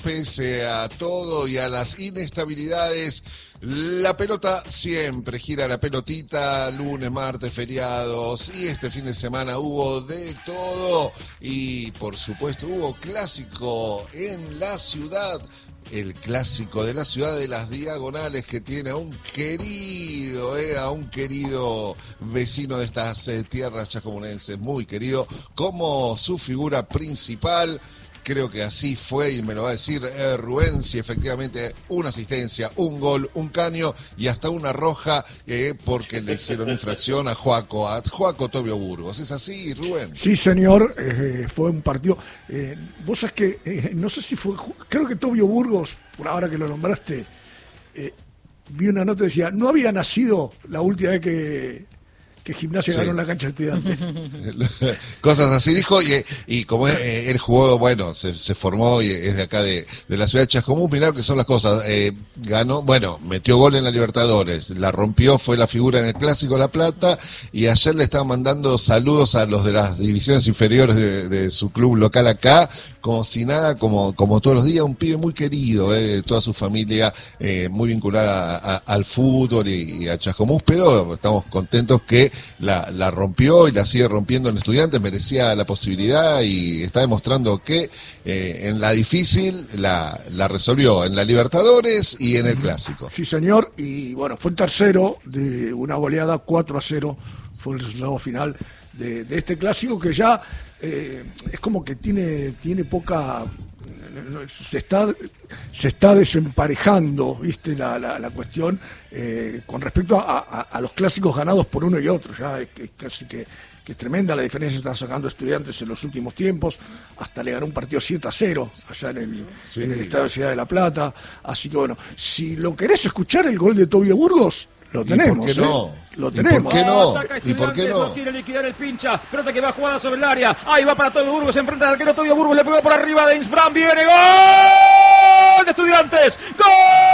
Pese a todo y a las inestabilidades, la pelota siempre gira, la pelotita, lunes, martes, feriados, y este fin de semana hubo de todo, y por supuesto hubo clásico en la ciudad, el clásico de la ciudad de las Diagonales, que tiene a un querido vecino de estas tierras chacomunenses, muy querido, como su figura principal. Creo que así fue, y me lo va a decir Rubén, si efectivamente una asistencia, un gol, un caño y hasta una roja, porque le hicieron infracción a Joaco Tobio Burgos. ¿Es así, Rubén? Sí, señor, fue un partido. Vos sabés que, no sé si fue, creo que Tobio Burgos, por ahora que lo nombraste, vi una nota que decía, no había nacido la última vez que Gimnasia ganó en la cancha de Estudiantes. Cosas así dijo, y como él jugó, bueno, se formó y es de acá de la ciudad de Chascomús. Mirá lo que son las cosas. Ganó, bueno, metió gol en la Libertadores, la rompió, fue la figura en el Clásico La Plata, y ayer le estaban mandando saludos a los de las divisiones inferiores de su club local acá, como si nada, como todos los días, un pibe muy querido, toda su familia muy vinculada al fútbol y a Chascomús, pero estamos contentos que la rompió y la sigue rompiendo en Estudiantes, merecía la posibilidad y está demostrando que en la difícil la resolvió en la Libertadores y en el Clásico. Sí, señor, y bueno, fue el tercero de una goleada, 4-0 fue el resultado final de este Clásico, que ya es como que tiene poca... Se está desemparejando, viste, la cuestión con respecto a los clásicos ganados por uno y otro. Ya es casi que es tremenda la diferencia que están sacando Estudiantes en los últimos tiempos. Hasta le ganó un partido 7-0 allá en el Estadio Ciudad de La Plata. Así que bueno, si lo querés escuchar el gol de Tobio Burgos, lo tenemos. ¿Y por qué no? Lo tenemos. ¿Y por qué no? No quiere liquidar el pincha. Pelota que va jugada sobre el área. Ahí va para Tobio Burgos. Enfrenta al arquero Tobio Burgos. Le pegó por arriba de Insfran. Viene. ¡Gol de Estudiantes! ¡Gol!